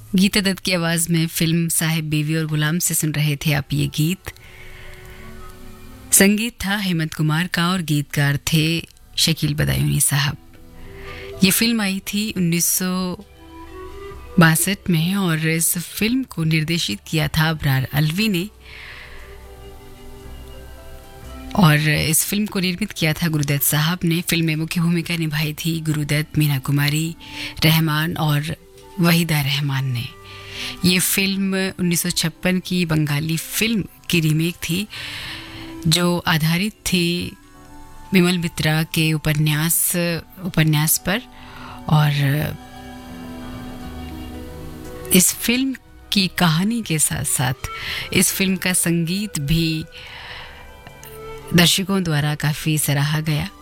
गीता दत्त की आवाज में फिल्म साहिब बीवी और गुलाम से सुन रहे थे आप ये गीत। संगीत था हेमंत कुमार का और गीतकार थे शकील बदायूनी साहब। ये फिल्म आई थी 1962 में और इस फिल्म को निर्देशित किया था अबरार अलवी ने और इस फिल्म को निर्मित किया था गुरुदत्त साहब ने। फिल्म में मुख्य भूमिका निभाई थी गुरुदत्त, मीना कुमारी, रहमान और वहीदा रहमान ने। ये फिल्म 1956 की बंगाली फिल्म की रीमेक थी जो आधारित थी विमल मित्रा के उपन्यास पर और इस फिल्म की कहानी के साथ साथ इस फिल्म का संगीत भी दर्शकों द्वारा काफी सराहा गया।